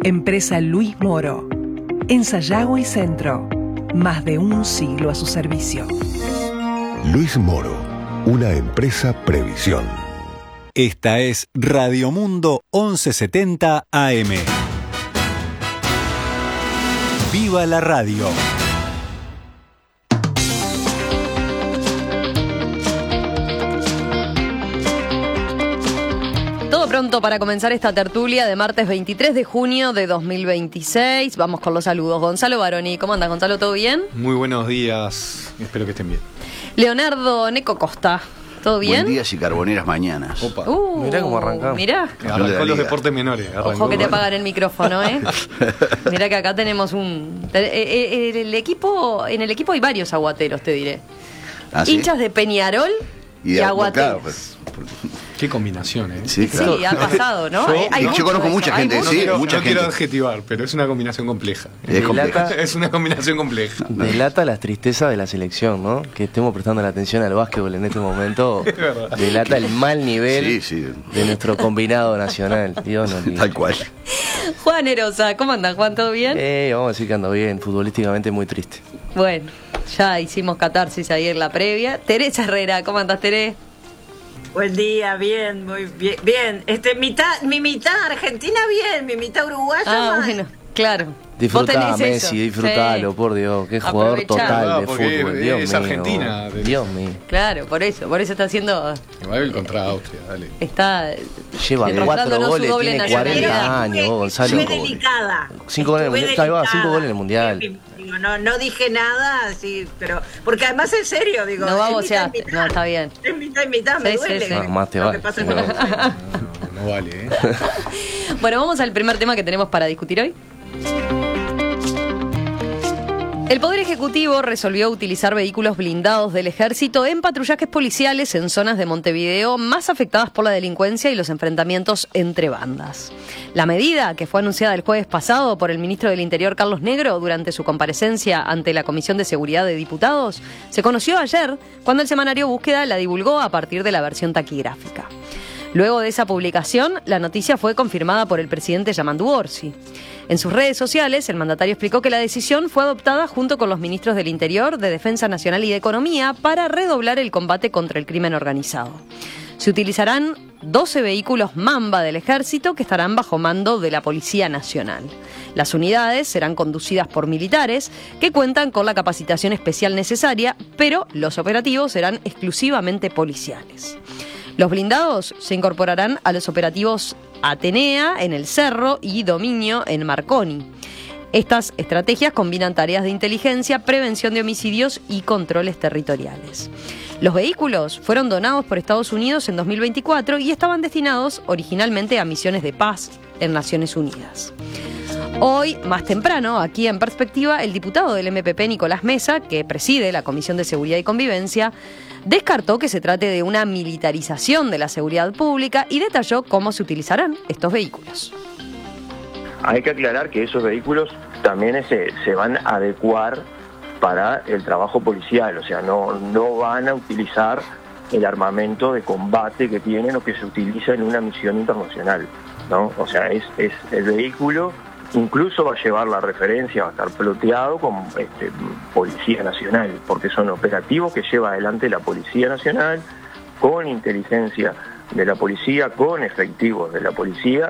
Empresa Luis Moro. En Sayago y Centro. Más de un siglo a su servicio. Luis Moro, una empresa Previsión. Esta es Radio Mundo 1170 AM. ¡Viva la radio! Todo pronto para comenzar esta tertulia de martes 23 de junio de 2026. Vamos con los saludos. Gonzalo Baroni, ¿cómo andas, Gonzalo? ¿Todo bien? Muy buenos días, espero que estén bien. Leonardo Neco Costa, ¿todo bien? Buen días y carboneras mañanas. Opa. Mirá cómo arrancamos. Mirá. Arrancó los deportes menores. Ojo que te apagan el micrófono, ¿eh? Mirá que acá tenemos en el equipo hay varios aguateros, te diré. ¿Ah, sí? Hinchas de Peñarol y aguateros. Claro, pues, Qué combinación, ¿eh? sí, claro. Sí, ha pasado, ¿no? Yo conozco mucha gente, sí, mucha No quiero gente. adjetivar, pero es una combinación compleja. Es compleja. Es una combinación compleja. Delata las tristezas de la selección, ¿no? Que estemos prestando la atención al básquetbol en este momento. Delata el mal nivel de nuestro combinado nacional. Dios nos libre. Tal cual. Juan Erosa, ¿cómo andas, Juan? ¿Todo bien? Vamos a decir que ando bien, futbolísticamente muy triste. Bueno, ya hicimos catarsis ahí en la previa. Teresa Herrera, ¿cómo andás, Tere? Buen día, bien, muy bien. Bien, mi mitad argentina bien, mi mitad uruguaya mal. Bueno, claro. Disfrutá, Vos tenés Messi, eso. disfrutalo, Sí. por Dios, qué jugador Aprovechá. total de Porque fútbol. Dios es mío. Argentina. Dios mío. Claro, por eso está haciendo. Va el contra Austria, dale. Está Lleva demostrándonos 4 su goles, doble tiene nacionalidad. 40 años, Gonzalo. Estuve delicada. 5 goles en el mundial. Ahí va, 5 goles en el mundial. Digo, no dije nada, sí, pero porque además en serio, digo. No vamos, es mitad o sea, y mitad. no, está bien. Es mitad y mitad, me Sí, duele. sí, sí. No, más te Lo vale. que pasa es No. que No vale, ¿eh? Bueno, vamos al primer tema que tenemos para discutir hoy. El Poder Ejecutivo resolvió utilizar vehículos blindados del Ejército en patrullajes policiales en zonas de Montevideo más afectadas por la delincuencia y los enfrentamientos entre bandas. La medida, que fue anunciada el jueves pasado por el ministro del Interior Carlos Negro durante su comparecencia ante la Comisión de Seguridad de Diputados, se conoció ayer cuando el semanario Búsqueda la divulgó a partir de la versión taquigráfica. Luego de esa publicación, la noticia fue confirmada por el presidente Yamandu Orsi. En sus redes sociales, el mandatario explicó que la decisión fue adoptada junto con los ministros del Interior, de Defensa Nacional y de Economía para redoblar el combate contra el crimen organizado. Se utilizarán 12 vehículos Mamba del Ejército que estarán bajo mando de la Policía Nacional. Las unidades serán conducidas por militares que cuentan con la capacitación especial necesaria, pero los operativos serán exclusivamente policiales. Los blindados se incorporarán a los operativos Atenea en el Cerro y Dominio en Marconi. Estas estrategias combinan tareas de inteligencia, prevención de homicidios y controles territoriales. Los vehículos fueron donados por Estados Unidos en 2024 y estaban destinados originalmente a misiones de paz en Naciones Unidas. Hoy, más temprano, aquí en Perspectiva, el diputado del MPP, Nicolás Mesa, que preside la Comisión de Seguridad y Convivencia, descartó que se trate de una militarización de la seguridad pública y detalló cómo se utilizarán estos vehículos. Hay que aclarar que esos vehículos también se van a adecuar para el trabajo policial, o sea, no van a utilizar el armamento de combate que tienen o que se utiliza en una misión internacional, ¿no? O sea, es el vehículo, incluso va a llevar la referencia, va a estar ploteado como Policía Nacional, porque son operativos que lleva adelante la Policía Nacional, con inteligencia de la policía, con efectivos de la policía.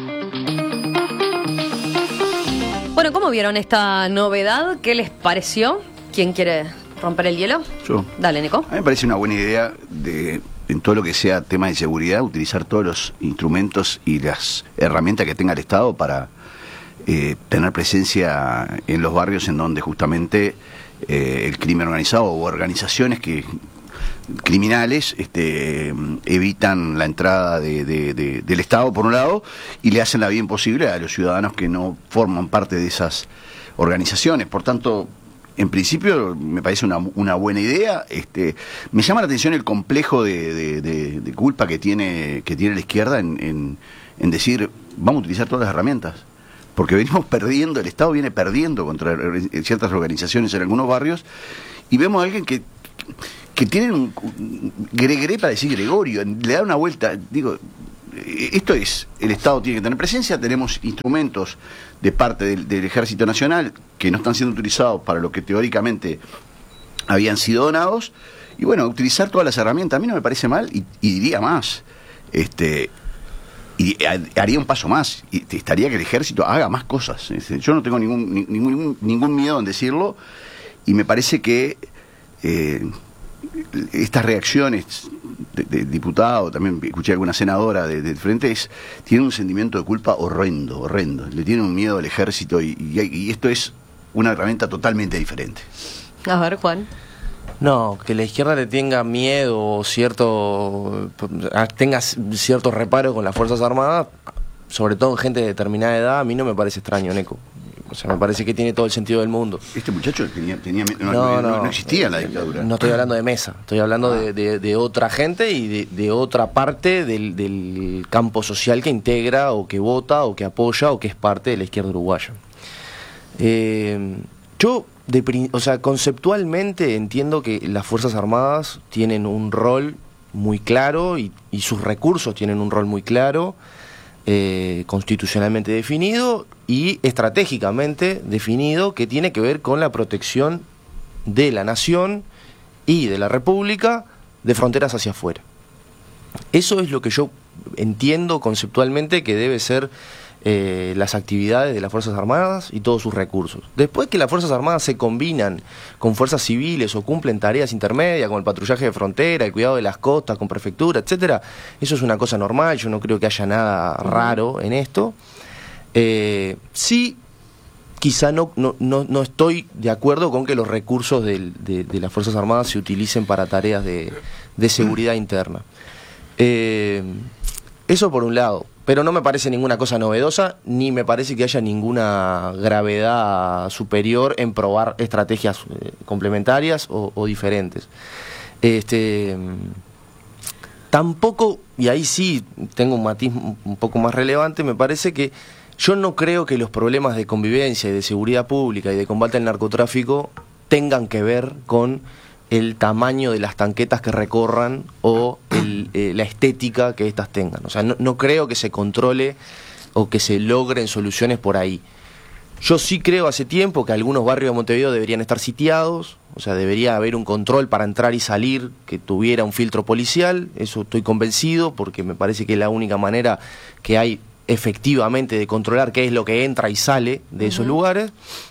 Bueno, ¿cómo vieron esta novedad? ¿Qué les pareció? ¿Quién quiere romper el hielo? Yo. Dale, Nico. A mí me parece una buena idea en todo lo que sea tema de seguridad, utilizar todos los instrumentos y las herramientas que tenga el Estado para tener presencia en los barrios en donde justamente el crimen organizado o organizaciones criminales evitan la entrada del Estado por un lado y le hacen la vida imposible a los ciudadanos que no forman parte de esas organizaciones. Por tanto, en principio me parece una buena idea. Me llama la atención el complejo de culpa que tiene la izquierda en decir vamos a utilizar todas las herramientas, porque venimos perdiendo, el Estado viene perdiendo contra ciertas organizaciones en algunos barrios, y vemos a alguien que tiene un Gregoré para decir Gregorio, le da una vuelta, digo, esto es, el Estado tiene que tener presencia, tenemos instrumentos de parte del Ejército Nacional que no están siendo utilizados para lo que teóricamente habían sido donados, y bueno, utilizar todas las herramientas. A mí no me parece mal, y diría más, y haría un paso más, y estaría que el Ejército haga más cosas. Yo no tengo ningún miedo en decirlo, y me parece que estas reacciones de diputado, también escuché a alguna senadora del Frente, tiene un sentimiento de culpa horrendo, le tiene un miedo al Ejército, y esto es una herramienta totalmente diferente. A ver, Juan. No, que la izquierda le tenga miedo o tenga cierto reparo con las Fuerzas Armadas, sobre todo en gente de determinada edad, a mí no me parece extraño, Neco. O sea, me parece que tiene todo el sentido del mundo. Este muchacho no existía en la dictadura. No estoy hablando de Mesa, estoy hablando de otra gente y de otra parte del campo social que integra o que vota o que apoya o que es parte de la izquierda uruguaya. Conceptualmente entiendo que las Fuerzas Armadas tienen un rol muy claro y sus recursos tienen un rol muy claro, constitucionalmente definido y estratégicamente definido, que tiene que ver con la protección de la nación y de la república de fronteras hacia afuera. Eso es lo que yo entiendo conceptualmente que debe ser las actividades de las Fuerzas Armadas y todos sus recursos. Después que las Fuerzas Armadas se combinan con fuerzas civiles o cumplen tareas intermedias como el patrullaje de frontera, el cuidado de las costas con prefectura, etcétera, eso es una cosa normal, yo no creo que haya nada raro en esto. Sí, quizá no estoy de acuerdo con que los recursos de las Fuerzas Armadas se utilicen para tareas de seguridad interna. Eso por un lado. Pero no me parece ninguna cosa novedosa, ni me parece que haya ninguna gravedad superior en probar estrategias complementarias o diferentes. Tampoco, y ahí sí tengo un matiz un poco más relevante, me parece que yo no creo que los problemas de convivencia y de seguridad pública y de combate al narcotráfico tengan que ver con el tamaño de las tanquetas que recorran o la estética que éstas tengan. O sea, no creo que se controle o que se logren soluciones por ahí. Yo sí creo hace tiempo que algunos barrios de Montevideo deberían estar sitiados, o sea, debería haber un control para entrar y salir que tuviera un filtro policial, eso estoy convencido, porque me parece que es la única manera que hay efectivamente de controlar qué es lo que entra y sale de esos lugares.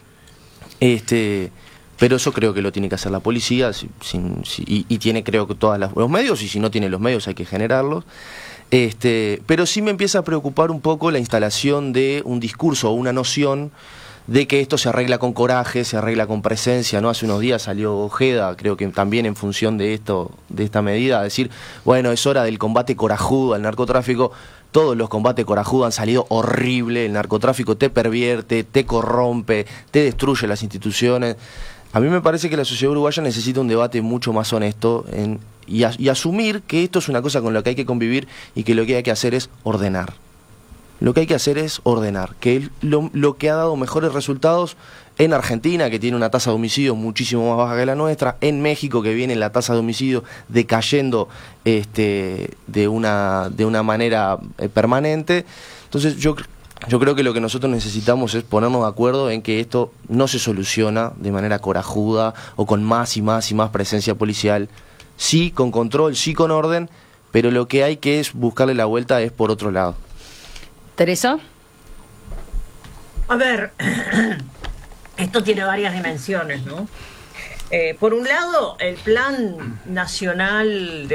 Pero eso creo que lo tiene que hacer la policía y tiene, creo que todos los medios, y si no tiene los medios hay que generarlos. Pero sí me empieza a preocupar un poco la instalación de un discurso o una noción de que esto se arregla con coraje, se arregla con presencia, ¿no? Hace unos días salió Ojeda, creo que también en función de esta medida, a decir, bueno, es hora del combate corajudo al narcotráfico. Todos los combates corajudos han salido horrible, el narcotráfico te pervierte, te corrompe, te destruye las instituciones. A mí me parece que la sociedad uruguaya necesita un debate mucho más honesto y asumir que esto es una cosa con la que hay que convivir y que lo que hay que hacer es ordenar. Lo que hay que hacer es ordenar, que es lo que ha dado mejores resultados en Argentina, que tiene una tasa de homicidios muchísimo más baja que la nuestra, en México, que viene la tasa de homicidios decayendo de una manera permanente. Entonces yo creo que lo que nosotros necesitamos es ponernos de acuerdo en que esto no se soluciona de manera corajuda o con más y más y más presencia policial, sí con control, sí con orden, pero lo que hay que es buscarle la vuelta es por otro lado. ¿Teresa? A ver, esto tiene varias dimensiones, ¿no? Por un lado, el Plan Nacional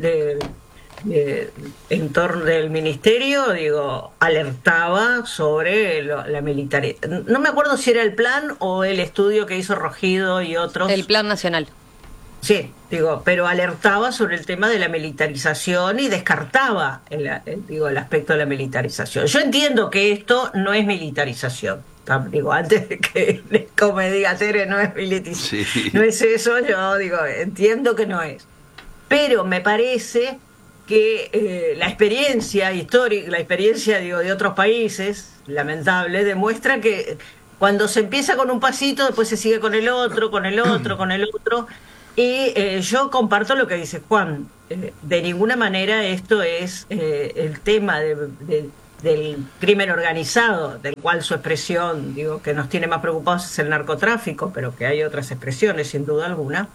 en torno del Ministerio, alertaba sobre la militarización. No me acuerdo si era el plan o el estudio que hizo Rogido y otros. El Plan Nacional. Sí, pero alertaba sobre el tema de la militarización y descartaba el aspecto de la militarización. Yo entiendo que esto no es militarización. Antes de que me diga Tere, no es militarización. Sí. No es eso, yo entiendo que no es. Pero me parece que la experiencia histórica, la experiencia de otros países, lamentable, demuestra que cuando se empieza con un pasito, después se sigue con el otro, con el otro, con el otro, Y yo comparto lo que dice Juan. De ninguna manera esto es el tema del crimen organizado, del cual su expresión, digo, que nos tiene más preocupados es el narcotráfico, pero que hay otras expresiones, sin duda alguna.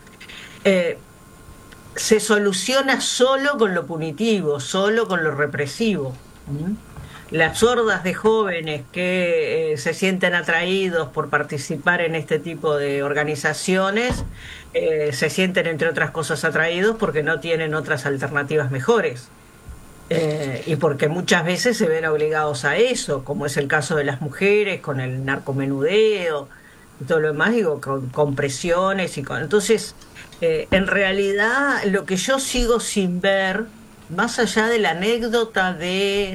Se soluciona solo con lo punitivo, solo con lo represivo. Las hordas de jóvenes que se sienten atraídos por participar en este tipo de organizaciones se sienten, entre otras cosas, atraídos porque no tienen otras alternativas mejores y porque muchas veces se ven obligados a eso, como es el caso de las mujeres con el narcomenudeo y todo lo demás, digo, con presiones y con... Entonces, en realidad, lo que yo sigo sin ver, más allá de la anécdota de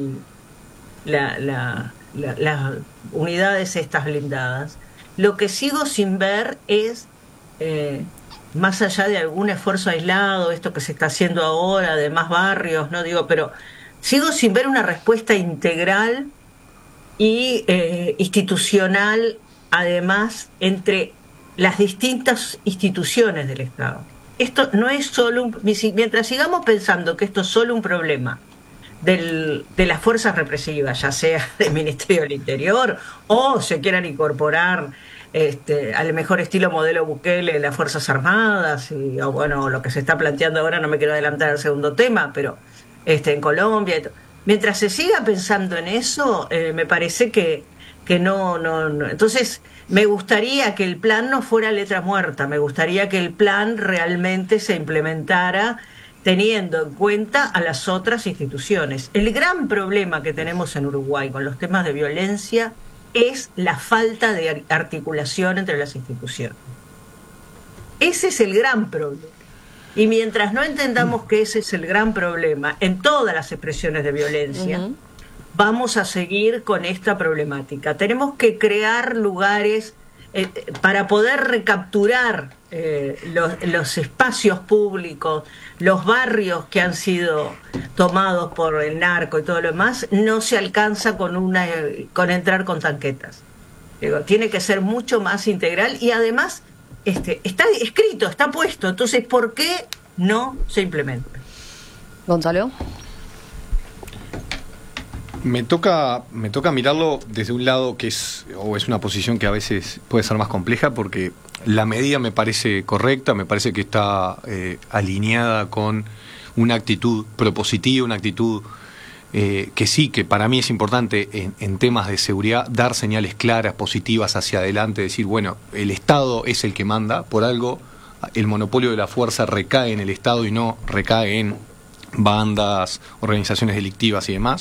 las unidades estas blindadas, lo que sigo sin ver es, más allá de algún esfuerzo aislado, esto que se está haciendo ahora de más barrios, no digo, pero sigo sin ver una respuesta integral y institucional, además, entre las distintas instituciones del Estado. Esto no es solo mientras sigamos pensando que esto es solo un problema de las fuerzas represivas, ya sea del Ministerio del Interior o se quieran incorporar al mejor estilo modelo Bukele las Fuerzas Armadas, o bueno, lo que se está planteando ahora, no me quiero adelantar al segundo tema, pero en Colombia, mientras se siga pensando en eso, me parece que no. Entonces, me gustaría que el plan no fuera letra muerta, me gustaría que el plan realmente se implementara teniendo en cuenta a las otras instituciones. El gran problema que tenemos en Uruguay con los temas de violencia es la falta de articulación entre las instituciones. Ese es el gran problema. Y mientras no entendamos que ese es el gran problema en todas las expresiones de violencia, vamos a seguir con esta problemática. Tenemos que crear lugares para poder recapturar los espacios públicos, los barrios que han sido tomados por el narco y todo lo demás. No se alcanza con entrar con tanquetas. Digo, tiene que ser mucho más integral y además está escrito, está puesto. Entonces, ¿por qué no se implementa? Gonzalo. Me toca mirarlo desde un lado que es una posición que a veces puede ser más compleja, porque la medida me parece correcta, me parece que está alineada con una actitud propositiva, una actitud que sí, que para mí es importante en temas de seguridad, dar señales claras, positivas hacia adelante, decir, bueno, el Estado es el que manda, por algo el monopolio de la fuerza recae en el Estado y no recae en bandas, organizaciones delictivas y demás.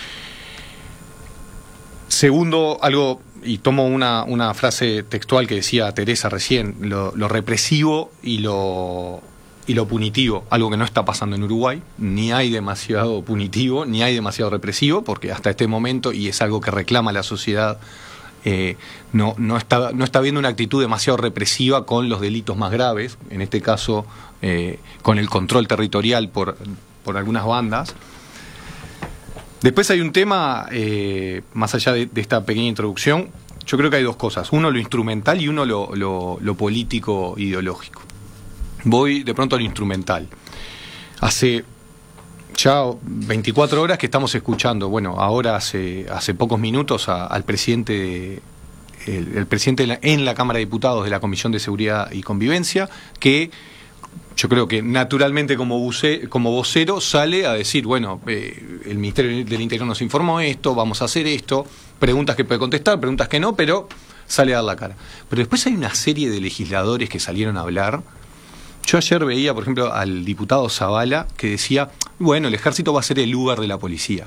Segundo, algo, y tomo una frase textual que decía Teresa recién, lo represivo y lo punitivo, algo que no está pasando en Uruguay. Ni hay demasiado punitivo, ni hay demasiado represivo, porque hasta este momento, y es algo que reclama la sociedad, no está habiendo una actitud demasiado represiva con los delitos más graves, en este caso con el control territorial por algunas bandas. Después hay un tema, más allá de esta pequeña introducción, yo creo que hay dos cosas. Uno, lo instrumental, y uno, lo político ideológico. Voy de pronto al instrumental. Hace ya 24 horas que estamos escuchando, bueno, ahora hace pocos minutos al presidente, el presidente en la Cámara de Diputados de la Comisión de Seguridad y Convivencia, que yo creo que naturalmente como vocero sale a decir, bueno, el Ministerio del Interior nos informó esto, vamos a hacer esto, preguntas que puede contestar, preguntas que no, pero sale a dar la cara. Pero después hay una serie de legisladores que salieron a hablar. Yo ayer veía, por ejemplo, al diputado Zavala que decía, bueno, el ejército va a ser el Uber de la policía.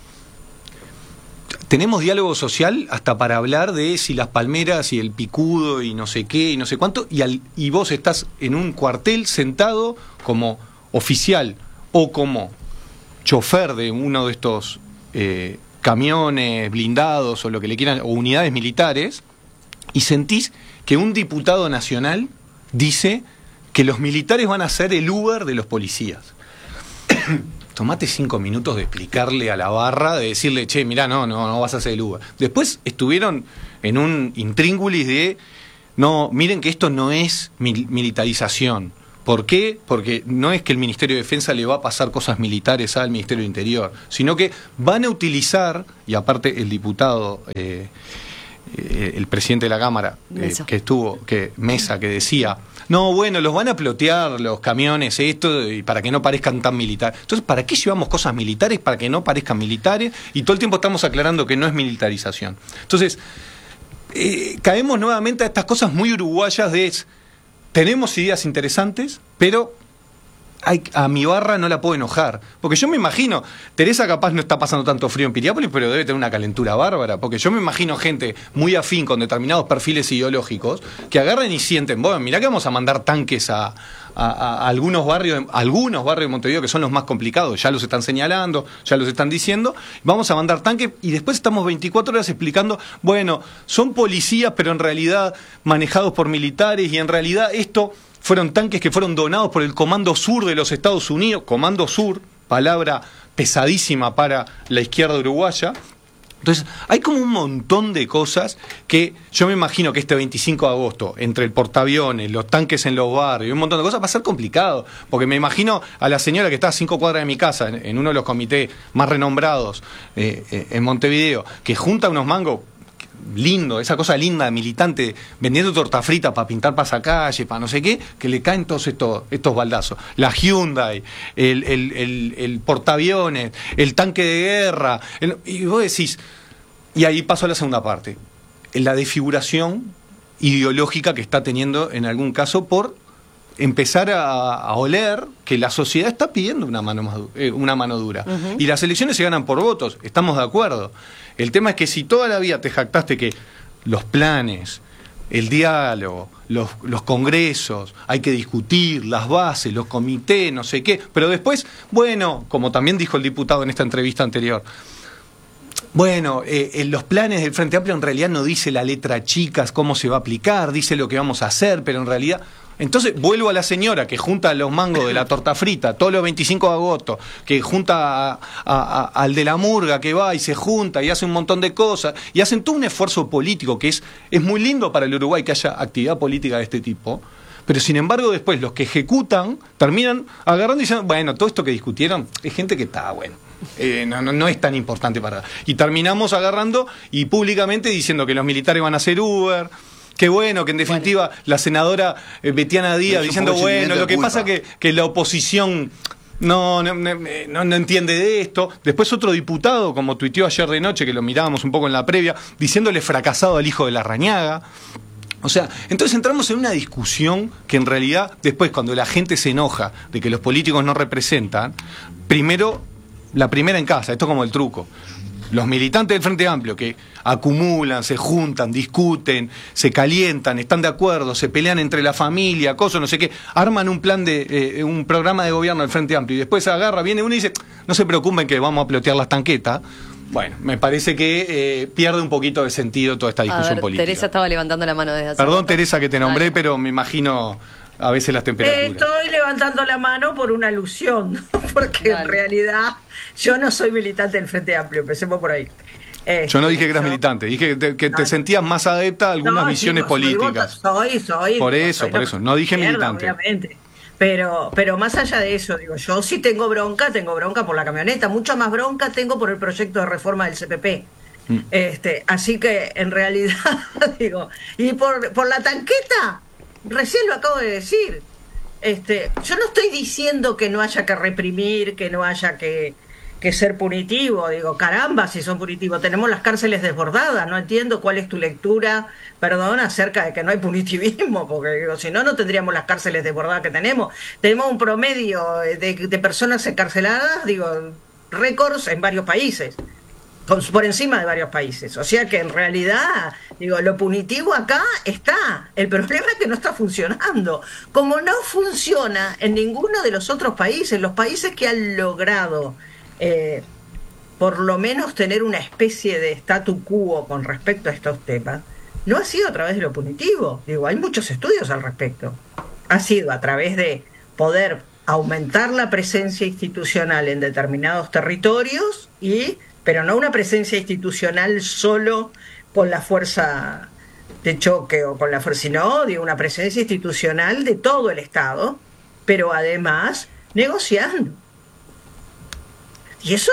Tenemos diálogo social hasta para hablar de si las palmeras y el picudo y no sé qué y no sé cuánto, y vos estás en un cuartel sentado como oficial o como chofer de uno de estos camiones blindados o lo que le quieran, o unidades militares, y sentís que un diputado nacional dice que los militares van a ser el Uber de los policías. Tomate 5 minutos de explicarle a la barra, de decirle, che, mirá, no vas a hacer el Uber. Después estuvieron en un intríngulis no, miren que esto no es militarización. ¿Por qué? Porque no es que el Ministerio de Defensa le va a pasar cosas militares al Ministerio de Interior, sino que van a utilizar, y aparte el diputado, el presidente de la Cámara, Mesa, que decía, no, bueno, los van a plotear los camiones, esto, y para que no parezcan tan militares. Entonces, ¿para qué llevamos cosas militares? Para que no parezcan militares, y todo el tiempo estamos aclarando que no es militarización. Entonces, caemos nuevamente a estas cosas muy uruguayas de... Tenemos ideas interesantes, pero a mi barra no la puedo enojar. Porque yo me imagino, Teresa capaz no está pasando tanto frío en Piriápolis, pero debe tener una calentura bárbara. Porque yo me imagino gente muy afín con determinados perfiles ideológicos que agarran y sienten, bueno, mirá que vamos a mandar tanques a algunos barrios de Montevideo que son los más complicados, ya los están señalando, ya los están diciendo, vamos a mandar tanques y después estamos 24 horas explicando, bueno, son policías pero en realidad manejados por militares y en realidad esto fueron tanques que fueron donados por el Comando Sur de los Estados Unidos, Comando Sur, palabra pesadísima para la izquierda uruguaya. Entonces, hay como un montón de cosas que yo me imagino que este 25 de agosto, entre el portaaviones, los tanques en los barrios, un montón de cosas, va a ser complicado. Porque me imagino a la señora que está a 5 cuadras de mi casa, en uno de los comités más renombrados en Montevideo, que junta unos mangos lindo, esa cosa linda, militante, vendiendo torta frita para pintar pasacalle, para no sé qué, que le caen todos estos baldazos. La Hyundai, el portaaviones, el tanque de guerra, y vos decís, y ahí paso a la segunda parte, la desfiguración ideológica que está teniendo en algún caso por empezar a oler que la sociedad está pidiendo una mano dura. Uh-huh. Y las elecciones se ganan por votos, estamos de acuerdo. El tema es que si toda la vida te jactaste que los planes, el diálogo, los congresos, hay que discutir las bases, los comités, no sé qué, pero después, bueno, como también dijo el diputado en esta entrevista anterior, bueno, los planes del Frente Amplio en realidad no dice la letra chicas cómo se va a aplicar, dice lo que vamos a hacer, pero en realidad... Entonces vuelvo a la señora que junta los mangos de la torta frita todos los 25 de agosto, que junta al de la murga que va y se junta y hace un montón de cosas y hacen todo un esfuerzo político que es muy lindo para el Uruguay que haya actividad política de este tipo, pero sin embargo después los que ejecutan terminan agarrando y diciendo, bueno, todo esto que discutieron es gente que está, bueno, no es tan importante para... Y terminamos agarrando y públicamente diciendo que los militares van a hacer Uber. Qué bueno, que en definitiva la senadora Betiana Díaz diciendo, bueno, lo que pasa que la oposición no entiende de esto. Después otro diputado, como tuiteó ayer de noche, que lo mirábamos un poco en la previa, diciéndole fracasado al hijo de Larrañaga. O sea, entonces entramos en una discusión que en realidad después cuando la gente se enoja de que los políticos no representan, la primera en casa, esto es como el truco. Los militantes del Frente Amplio que acumulan, se juntan, discuten, se calientan, están de acuerdo, se pelean entre la familia, cosas, no sé qué, arman un plan un programa de gobierno del Frente Amplio y después viene uno y dice, no se preocupen que vamos a plotear las tanquetas. Bueno, me parece que pierde un poquito de sentido toda esta discusión política. Teresa estaba levantando la mano desde hace Perdón, Teresa, que te nombré, pero me imagino a veces las temperaturas. Estoy levantando la mano por una alusión, porque en realidad yo no soy militante del Frente Amplio, empecemos por ahí. Yo no dije que eras militante, dije que te sentías más adepta a algunas visiones políticas. Soy. Por eso, no dije militante. Obviamente. Pero más allá de eso, digo, yo sí tengo bronca por la camioneta, mucha más bronca tengo por el proyecto de reforma del CPP. Así que en realidad, digo, y por la tanqueta, recién lo acabo de decir. Yo no estoy diciendo que no haya que reprimir, que no haya que ser punitivo, digo, caramba, si son punitivos, tenemos las cárceles desbordadas, no entiendo cuál es tu lectura, perdón, acerca de que no hay punitivismo, porque digo, si no tendríamos las cárceles desbordadas que tenemos un promedio de personas encarceladas, digo, récords en varios países, por encima de varios países, o sea que en realidad, digo, lo punitivo acá está, el problema es que no está funcionando, como no funciona en ninguno de los otros países, los países que han logrado por lo menos tener una especie de statu quo con respecto a estos temas, no ha sido a través de lo punitivo. Digo, hay muchos estudios al respecto. Ha sido a través de poder aumentar la presencia institucional en determinados territorios, pero no una presencia institucional solo con la fuerza de choque o con la fuerza, sino de una presencia institucional de todo el Estado, pero además negociando. Y eso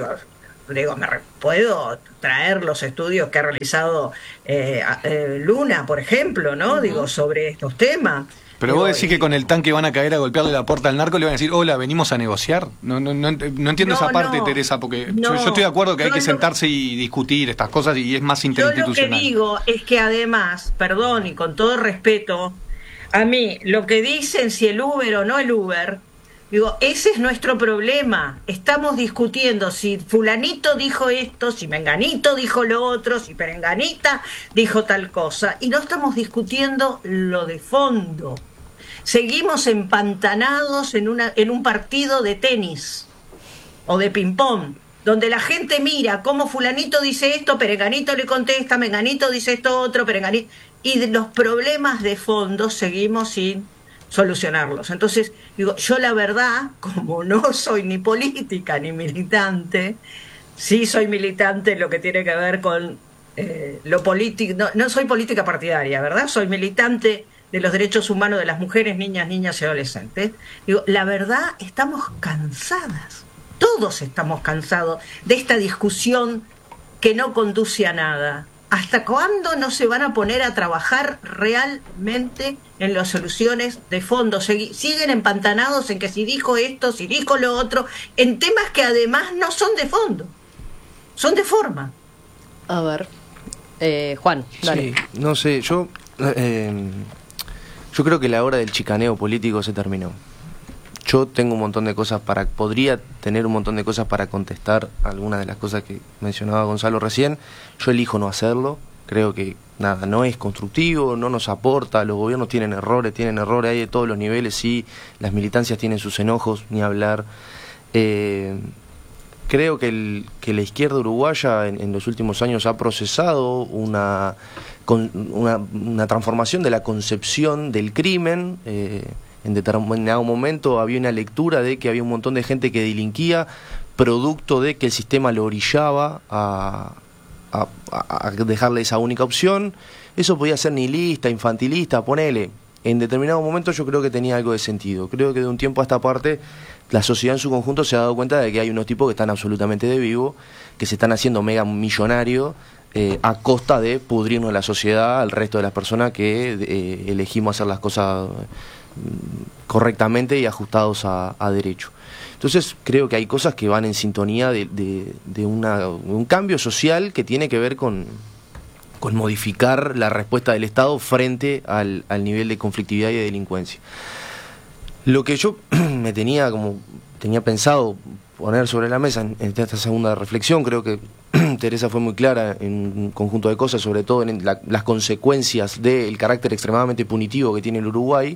puedo traer los estudios que ha realizado Luna, por ejemplo, ¿no? Digo, sobre estos temas. Pero vos decís que con el tanque van a caer a golpearle la puerta al narco y le van a decir, hola, venimos a negociar. No entiendo esa parte, Teresa, porque yo estoy de acuerdo que hay que sentarse y discutir estas cosas y es más interinstitucional. Yo lo que digo es que además, perdón y con todo respeto, a mí lo que dicen si el Uber o no el Uber, digo, ese es nuestro problema. Estamos discutiendo si fulanito dijo esto, si menganito dijo lo otro, si perenganita dijo tal cosa, y no estamos discutiendo lo de fondo. Seguimos empantanados en un partido de tenis o de ping-pong, donde la gente mira cómo fulanito dice esto, perenganito le contesta, menganito dice esto otro, perenganito, y de los problemas de fondo seguimos sin solucionarlos. Entonces, digo, yo la verdad, como no soy ni política ni militante, sí soy militante en lo que tiene que ver con lo político, no soy política partidaria, ¿verdad? Soy militante de los derechos humanos de las mujeres, niñas y adolescentes. Digo, la verdad, estamos cansadas, todos estamos cansados de esta discusión que no conduce a nada. ¿Hasta cuándo no se van a poner a trabajar realmente en las soluciones de fondo? Siguen empantanados en que si dijo esto, si dijo lo otro, en temas que además no son de fondo, son de forma. A ver, Juan, dale. Sí, no sé, yo creo que la hora del chicaneo político se terminó. Yo tengo un montón de cosas podría tener un montón de cosas para contestar algunas de las cosas que mencionaba Gonzalo recién. Yo elijo no hacerlo. Creo que nada, no es constructivo, no nos aporta. Los gobiernos tienen errores hay de todos los niveles, sí. Las militancias tienen sus enojos, ni hablar. Creo que la izquierda uruguaya en los últimos años ha procesado una transformación de la concepción del crimen. En determinado momento había una lectura de que había un montón de gente que delinquía producto de que el sistema lo orillaba a dejarle esa única opción. Eso podía ser nihilista, infantilista, ponele. En determinado momento yo creo que tenía algo de sentido. Creo que de un tiempo a esta parte la sociedad en su conjunto se ha dado cuenta de que hay unos tipos que están absolutamente de vivo, que se están haciendo mega millonarios a costa de pudrirnos la sociedad al resto de las personas que elegimos hacer las cosas correctamente y ajustados a derecho. Entonces creo que hay cosas que van en sintonía de un cambio social que tiene que ver con modificar la respuesta del Estado frente al nivel de conflictividad y de delincuencia. Lo que yo tenía pensado poner sobre la mesa en esta segunda reflexión, creo que Teresa fue muy clara en un conjunto de cosas, sobre todo en las consecuencias del carácter extremadamente punitivo que tiene el Uruguay.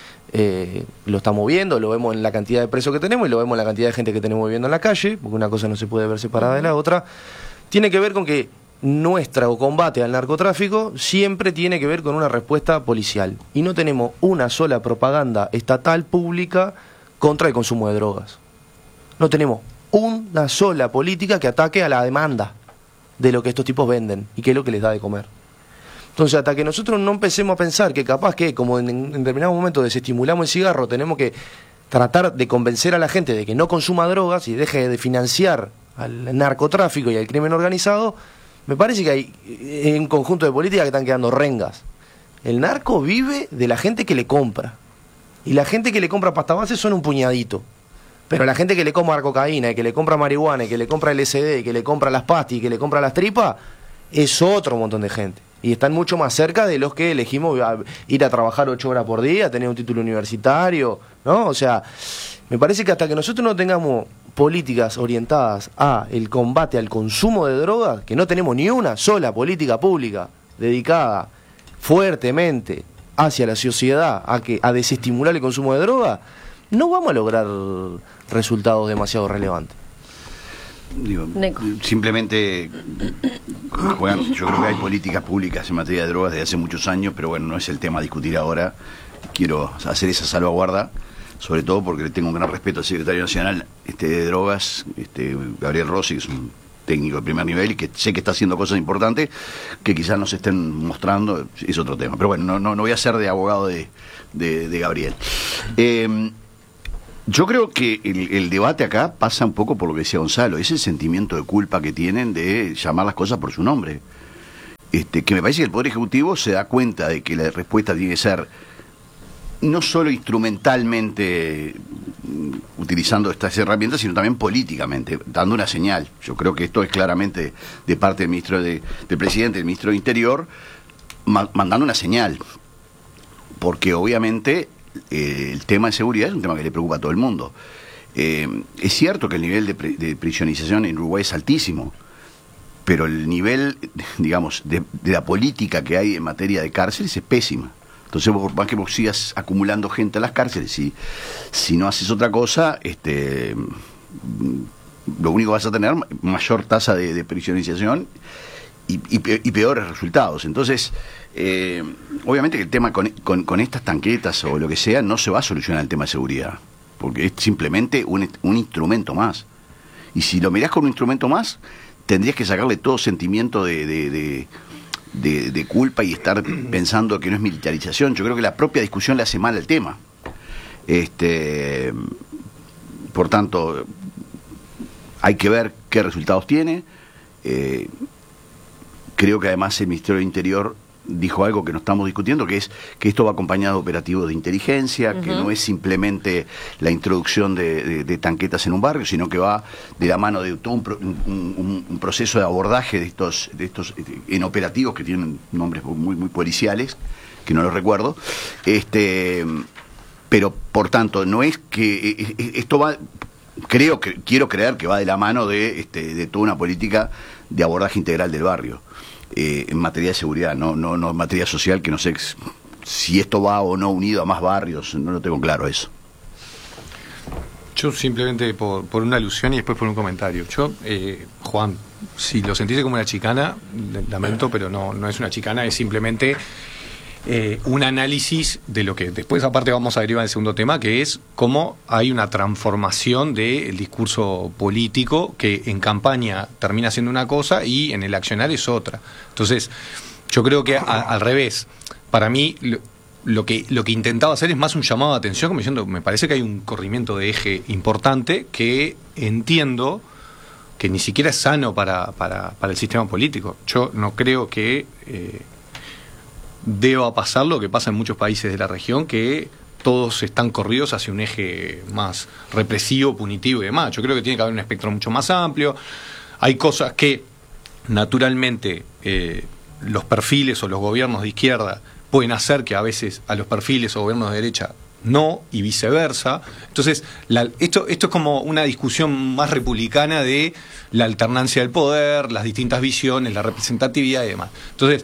Lo estamos viendo, lo vemos en la cantidad de presos que tenemos y lo vemos en la cantidad de gente que tenemos viviendo en la calle, porque una cosa no se puede ver separada de la otra. Tiene que ver con que nuestro combate al narcotráfico siempre tiene que ver con una respuesta policial, y no tenemos una sola propaganda estatal pública contra el consumo de drogas. No tenemos una sola política que ataque a la demanda de lo que estos tipos venden y qué es lo que les da de comer. Entonces, hasta que nosotros no empecemos a pensar que capaz que, como en determinado momento desestimulamos el cigarro, tenemos que tratar de convencer a la gente de que no consuma drogas y deje de financiar al narcotráfico y al crimen organizado, me parece que hay un conjunto de políticas que están quedando rengas. El narco vive de la gente que le compra. Y la gente que le compra pasta base son un puñadito. Pero la gente que le compra cocaína, y que le compra marihuana, y que le compra LSD, y que le compra las pastas, y que le compra las tripas, es otro montón de gente. Y están mucho más cerca de los que elegimos ir a trabajar 8 horas por día, tener un título universitario, ¿no? O sea, me parece que hasta que nosotros no tengamos políticas orientadas a el combate al consumo de drogas, que no tenemos ni una sola política pública dedicada fuertemente hacia la sociedad a desestimular el consumo de drogas, no vamos a lograr resultados demasiado relevantes. Digo, simplemente, bueno, yo creo que hay políticas públicas en materia de drogas desde hace muchos años, pero bueno, no es el tema a discutir ahora. Quiero hacer esa salvaguarda, sobre todo porque le tengo un gran respeto al secretario nacional de drogas, Gabriel Rossi, que es un técnico de primer nivel y que sé que está haciendo cosas importantes que quizás no se estén mostrando, es otro tema. Pero bueno, no voy a ser de abogado de Gabriel. Yo creo que el debate acá pasa un poco por lo que decía Gonzalo, ese sentimiento de culpa que tienen de llamar las cosas por su nombre. Que me parece que el Poder Ejecutivo se da cuenta de que la respuesta tiene que ser no solo instrumentalmente utilizando estas herramientas, sino también políticamente, dando una señal. Yo creo que esto es claramente de parte del ministro del presidente, del ministro de Interior, mandando una señal. Porque obviamente el tema de seguridad es un tema que le preocupa a todo el mundo. Es cierto que el nivel de prisionización en Uruguay es altísimo, pero el nivel, digamos, de la política que hay en materia de cárceles es pésima. Entonces, por más que vos sigas acumulando gente en las cárceles, si no haces otra cosa, lo único que vas a tener mayor tasa de prisionización y peores resultados. Entonces, obviamente que el tema con estas tanquetas o lo que sea no se va a solucionar el tema de seguridad, porque es simplemente un instrumento más. Y si lo mirás con un instrumento más, tendrías que sacarle todo sentimiento de culpa y estar pensando que no es militarización. Yo creo que la propia discusión le hace mal al tema. Por tanto, hay que ver qué resultados tiene. Creo que además el Ministerio del Interior dijo algo que no estamos discutiendo, que es que esto va acompañado de operativos de inteligencia, que no es simplemente la introducción de tanquetas en un barrio, sino que va de la mano de todo un proceso de abordaje de estos en operativos que tienen nombres muy, muy policiales, que no los recuerdo, pero por tanto no es que esto va, quiero creer que va de la mano de toda una política de abordaje integral del barrio. En materia de seguridad, no en materia social, que no sé si esto va o no unido a más barrios, no lo tengo claro eso. Yo simplemente por una alusión y después por un comentario. Juan, si lo sentiste como una chicana, lamento, pero no es una chicana, es simplemente un análisis de lo que después aparte vamos a derivar en el segundo tema, que es cómo hay una transformación del discurso político que en campaña termina siendo una cosa y en el accionar es otra. Entonces, yo creo que al revés, para mí lo que intentaba hacer es más un llamado de atención, como diciendo, me parece que hay un corrimiento de eje importante que entiendo que ni siquiera es sano para el sistema político. Yo no creo que deba pasar lo que pasa en muchos países de la región, que todos están corridos hacia un eje más represivo, punitivo y demás. Yo creo que tiene que haber un espectro mucho más amplio. Hay cosas que naturalmente los perfiles o los gobiernos de izquierda pueden hacer que a veces a los perfiles o gobiernos de derecha no, y viceversa. Entonces, esto es como una discusión más republicana de la alternancia del poder, las distintas visiones, la representatividad y demás. Entonces,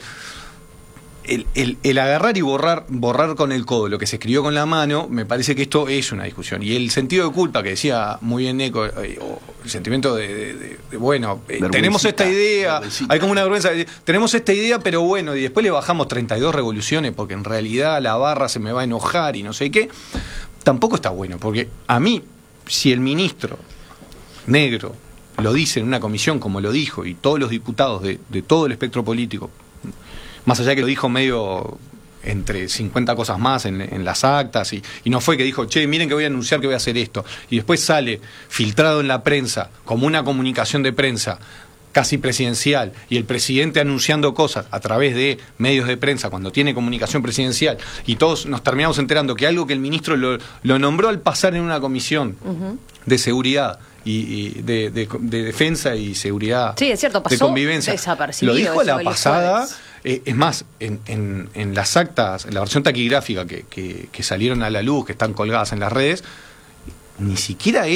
el agarrar y borrar con el codo lo que se escribió con la mano, me parece que esto es una discusión. Y el sentido de culpa que decía muy bien Neco, o el sentimiento de bueno, tenemos esta idea, hay como una vergüenza, tenemos esta idea, pero bueno, y después le bajamos 32 revoluciones porque en realidad la barra se me va a enojar y no sé qué, tampoco está bueno, porque a mí, si el ministro Negro lo dice en una comisión como lo dijo, y todos los diputados de todo el espectro político, más allá que lo dijo medio entre 50 cosas más en las actas, y no fue que dijo, che, miren que voy a anunciar que voy a hacer esto, y después sale filtrado en la prensa, como una comunicación de prensa casi presidencial, y el presidente anunciando cosas a través de medios de prensa cuando tiene comunicación presidencial, y todos nos terminamos enterando que algo que el ministro lo nombró al pasar en una comisión de seguridad y de defensa y seguridad, sí, es cierto, pasó de convivencia, lo dijo a la pasada. Es más, en las actas, en la versión taquigráfica que salieron a la luz, que están colgadas en las redes, ni siquiera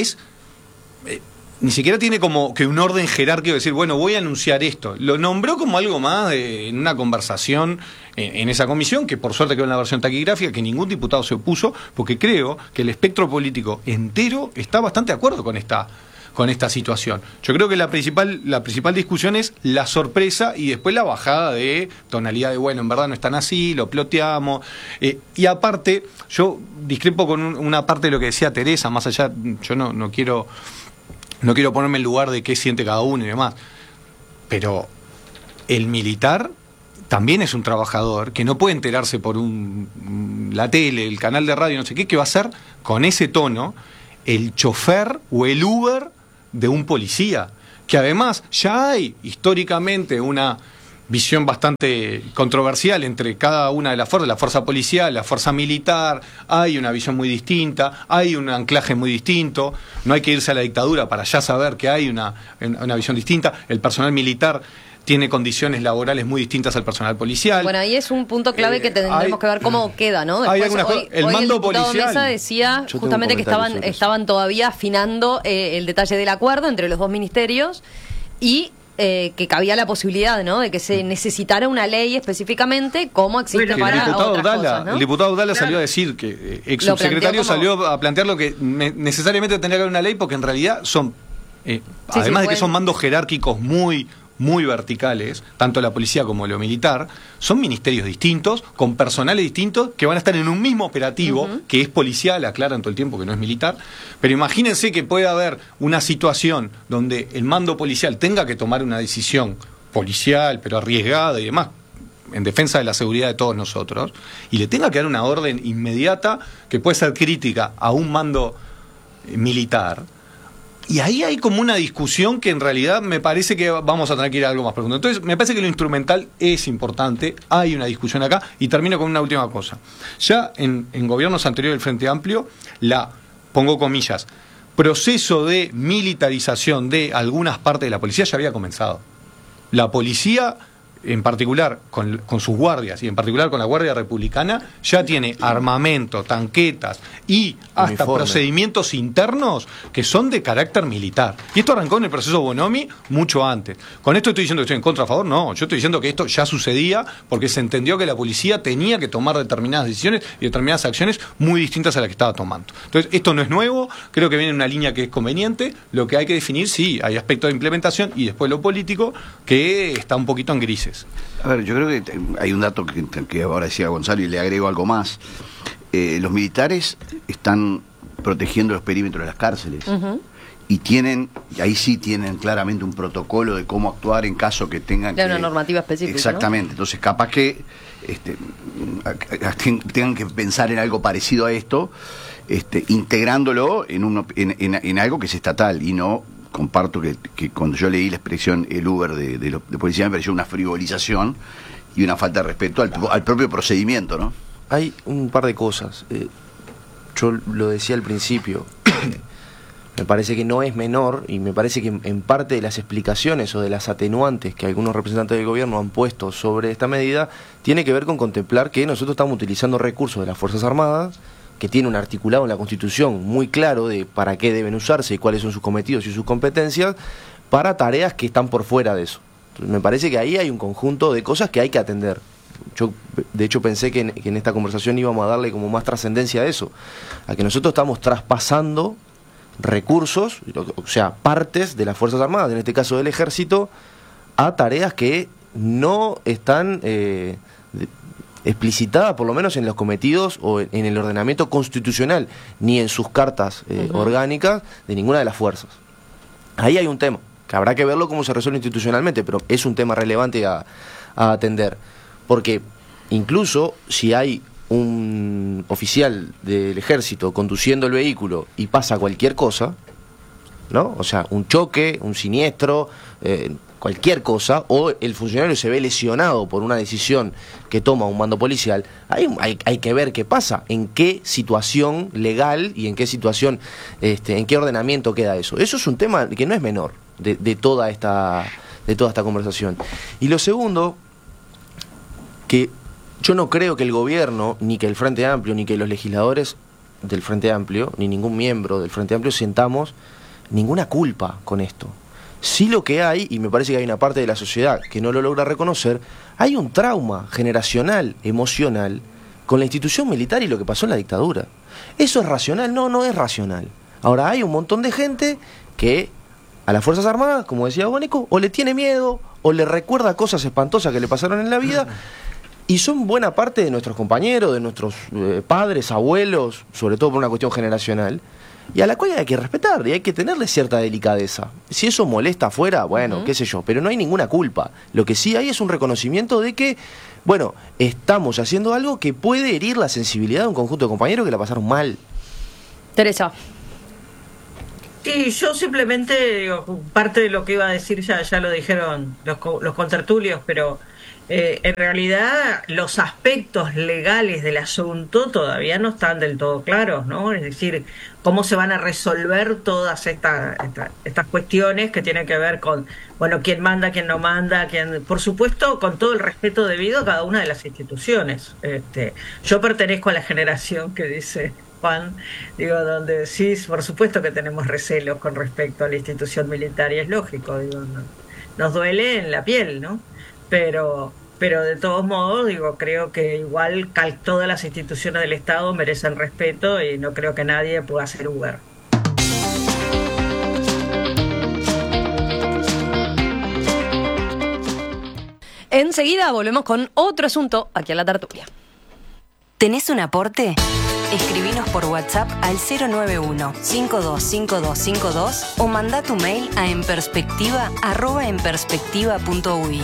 tiene como que un orden jerárquico de decir, bueno, voy a anunciar esto. Lo nombró como algo más en una conversación en esa comisión, que por suerte quedó en la versión taquigráfica, que ningún diputado se opuso, porque creo que el espectro político entero está bastante de acuerdo con esta situación. Yo creo que la principal discusión es la sorpresa y después la bajada de tonalidad de, bueno, en verdad no están así, lo ploteamos. Y aparte, yo discrepo con una parte de lo que decía Teresa, más allá, yo no quiero ponerme en lugar de qué siente cada uno y demás. pero el militar también es un trabajador que no puede enterarse por la tele, el canal de radio, no sé qué va a hacer con ese tono el chofer o el Uber de un policía, que además ya hay históricamente una visión bastante controversial entre cada una de las fuerzas, la fuerza policial, la fuerza militar, hay una visión muy distinta, hay un anclaje muy distinto, no hay que irse a la dictadura para ya saber que hay una visión distinta, el personal militar tiene condiciones laborales muy distintas al personal policial. Bueno, ahí es un punto clave que tendremos que ver cómo queda, ¿no? Después, el mando policial. Mesa decía justamente que estaban todavía afinando el detalle del acuerdo entre los dos ministerios y que cabía la posibilidad, ¿no?, de que se necesitara una ley específicamente como existe para otras cosas, ¿no? El diputado Dalla salió a decir que ex subsecretario salió a plantear lo que necesariamente tendría que haber una ley, porque en realidad son además de que son mandos jerárquicos muy verticales, tanto la policía como lo militar, son ministerios distintos, con personales distintos, que van a estar en un mismo operativo, que es policial, aclaran todo el tiempo que no es militar, pero imagínense que puede haber una situación donde el mando policial tenga que tomar una decisión policial, pero arriesgada y demás, en defensa de la seguridad de todos nosotros, y le tenga que dar una orden inmediata que puede ser crítica a un mando militar. Y ahí hay como una discusión que en realidad me parece que vamos a tener que ir a algo más profundo. Entonces, me parece que lo instrumental es importante, hay una discusión acá, y termino con una última cosa. Ya en gobiernos anteriores del Frente Amplio, pongo comillas, proceso de militarización de algunas partes de la policía ya había comenzado. La policía, en particular con sus guardias y en particular con la Guardia Republicana, ya tiene armamento, tanquetas y hasta procedimientos internos que son de carácter militar. Y esto arrancó en el proceso Bonomi mucho antes. Con esto estoy diciendo que estoy en contra, a favor, no. Yo estoy diciendo que esto ya sucedía porque se entendió que la policía tenía que tomar determinadas decisiones y determinadas acciones muy distintas a las que estaba tomando. Entonces, esto no es nuevo, creo que viene en una línea que es conveniente. Lo que hay que definir, sí, hay aspectos de implementación y después lo político que está un poquito en grises. A ver, yo creo que hay un dato que ahora decía Gonzalo y le agrego algo más. Los militares están protegiendo los perímetros de las cárceles y ahí sí tienen claramente un protocolo de cómo actuar en caso que tengan una normativa específica. Exactamente, ¿no? Entonces capaz que tengan que pensar en algo parecido a esto, integrándolo en algo que es estatal y no. Comparto que cuando yo leí la expresión el Uber de policía me pareció una frivolización y una falta de respeto al propio procedimiento, ¿no? Hay un par de cosas. Yo lo decía al principio, me parece que no es menor y me parece que en parte de las explicaciones o de las atenuantes que algunos representantes del gobierno han puesto sobre esta medida tiene que ver con contemplar que nosotros estamos utilizando recursos de las Fuerzas Armadas, que tiene un articulado en la Constitución muy claro de para qué deben usarse y cuáles son sus cometidos y sus competencias, para tareas que están por fuera de eso. Entonces, me parece que ahí hay un conjunto de cosas que hay que atender. Yo, de hecho, pensé que en esta conversación íbamos a darle como más trascendencia a eso, a que nosotros estamos traspasando recursos, o sea, partes de las Fuerzas Armadas, en este caso del Ejército, a tareas que no están explicitada por lo menos en los cometidos o en el ordenamiento constitucional ni en sus cartas orgánicas de ninguna de las fuerzas. Ahí hay un tema que habrá que verlo cómo se resuelve institucionalmente, pero es un tema relevante a atender, porque incluso si hay un oficial del Ejército conduciendo el vehículo y pasa cualquier cosa, ¿no? O sea, un choque, un siniestro, cualquier cosa, o el funcionario se ve lesionado por una decisión que toma un mando policial, hay que ver qué pasa, en qué situación legal y en qué situación, en qué ordenamiento queda eso. Eso es un tema que no es menor de toda esta conversación. Y lo segundo, que yo no creo que el gobierno, ni que el Frente Amplio, ni que los legisladores del Frente Amplio, ni ningún miembro del Frente Amplio sintamos ninguna culpa con esto. Sí, lo que hay, y me parece que hay una parte de la sociedad que no lo logra reconocer, hay un trauma generacional, emocional, con la institución militar y lo que pasó en la dictadura. ¿Eso es racional? No, no es racional. Ahora hay un montón de gente que a las Fuerzas Armadas, como decía Bónico, o le tiene miedo, o le recuerda cosas espantosas que le pasaron en la vida, y son buena parte de nuestros compañeros, de nuestros padres, abuelos, sobre todo por una cuestión generacional, y a la cual hay que respetar y hay que tenerle cierta delicadeza. Si eso molesta afuera, bueno, qué sé yo, pero no hay ninguna culpa. Lo que sí hay es un reconocimiento de que, bueno, estamos haciendo algo que puede herir la sensibilidad de un conjunto de compañeros que la pasaron mal. Teresa. Sí, yo simplemente digo, parte de lo que iba a decir ya lo dijeron los contertulios, pero en realidad los aspectos legales del asunto todavía no están del todo claros, ¿no? Es decir, cómo se van a resolver todas estas cuestiones que tienen que ver con, bueno, quién manda, quién no manda, por supuesto, con todo el respeto debido a cada una de las instituciones. Yo pertenezco a la generación que dice Juan, digo, donde sí, por supuesto que tenemos recelos con respecto a la institución militar, y es lógico, digo, nos duele en la piel, ¿no? Pero de todos modos, digo, creo que igual todas las instituciones del Estado merecen respeto y no creo que nadie pueda ser Uber. Enseguida volvemos con otro asunto aquí a la tertulia. ¿Tenés un aporte? Escribinos por WhatsApp al 091-525252 o mandá tu mail a enperspectiva@enperspectiva.uy.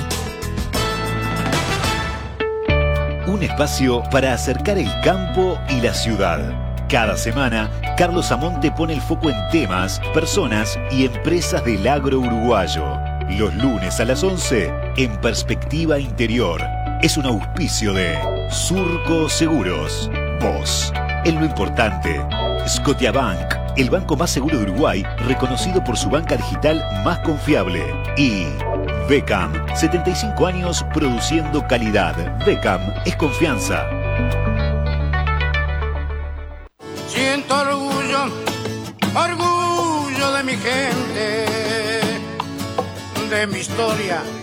Un espacio para acercar el campo y la ciudad. Cada semana, Carlos Amonte pone el foco en temas, personas y empresas del agro uruguayo. Los lunes a las 11, en Perspectiva Interior. Es un auspicio de Surco Seguros. Vos, en lo importante. Scotiabank, el banco más seguro de Uruguay, reconocido por su banca digital más confiable. Y Becam, 75 años produciendo calidad. Becam es confianza. Siento orgullo de mi gente, de mi historia